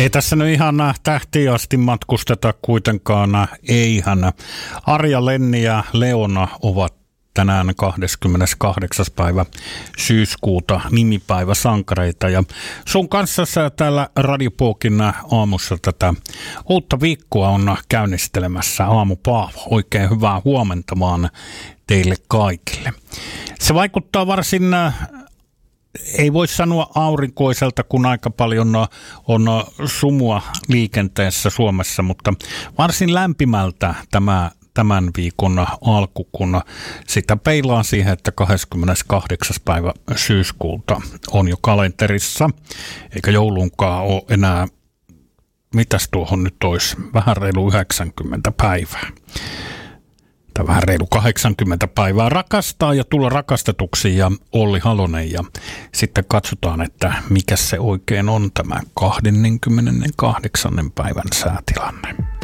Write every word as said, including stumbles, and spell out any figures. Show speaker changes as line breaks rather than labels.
Ei tässä nyt ihan tähtiin asti matkusteta kuitenkaan, eihän. Arja, Lenni ja Leona ovat tänään kahdeskymmeneskahdeksas päivä syyskuuta nimipäivä sankareita. Ja sun kanssa täällä Radio Puokin aamussa tätä uutta viikkoa on käynnistelemässä Aamu Paavo. Oikein hyvää huomenta vaan teille kaikille. Se vaikuttaa varsin, ei voi sanoa aurinkoiselta, kun aika paljon on sumua liikenteessä Suomessa, mutta varsin lämpimältä tämä tämän viikon alku, kun sitä peilaa siihen, että kahdeskymmeneskahdeksas päivä syyskuuta on jo kalenterissa, eikä joulunkaan ole enää, mitäs tuohon nyt olisi, vähän reilu yhdeksänkymmentä päivää. Tai vähän reilu kahdeksankymmentä päivää rakastaa ja tulla rakastetuksi ja Olli Halonen. Ja sitten katsotaan, että mikä se oikein on tämä kaksikymmentäkahdeksan päivän säätilanne.